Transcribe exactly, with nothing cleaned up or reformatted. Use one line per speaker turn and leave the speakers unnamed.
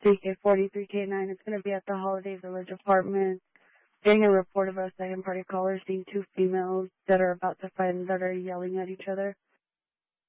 C K forty-three K nine. It's going to be at the Holiday Village apartment. Getting a report of a second party caller seeing two females that are about to fight and that are yelling at each other.